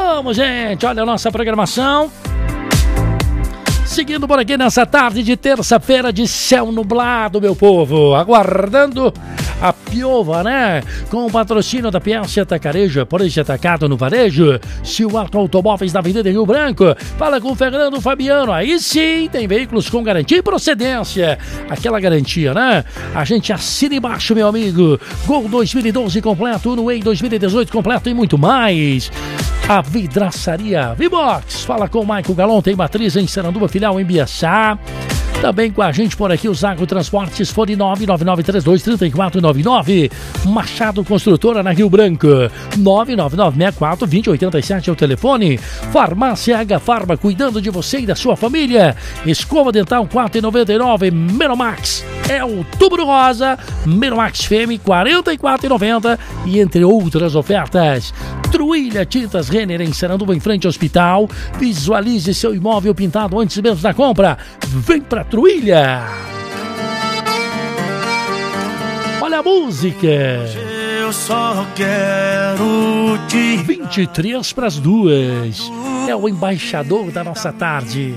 Vamos, gente, olha a nossa programação. Seguindo por aqui nessa tarde de terça-feira de céu nublado, meu povo. Aguardando a piova, né? Com o patrocínio da Piense Atacarejo, por esse atacado no varejo. Silvato Automóveis da Avenida Rio Branco. Fala com o Fernando Fabiano. Aí sim, tem veículos com garantia e procedência. Aquela garantia, né? A gente assina embaixo, meu amigo. Gol 2012 completo, Uno Way 2018 completo e muito mais. A vidraçaria Vibox. Fala com o Maico Galon, tem matriz em Saranduba, filial em Biaçá. Também com a gente por aqui, os Agrotransportes, fone 999323499. Machado Construtora na Rio Branco, 99964-2087 é o telefone. Farmácia H Farma, cuidando de você e da sua família. Escova dental, R$4,99. Menomax é o Tubo Rosa. Menomax Femme, R$44,90. E entre outras ofertas. Truilha Tintas Renner em Saranduba, em frente ao hospital. Visualize seu imóvel pintado antes mesmo da compra. Vem pra Truilha. Olha a música. Eu só quero te 23 para as 2. É o embaixador da nossa tarde.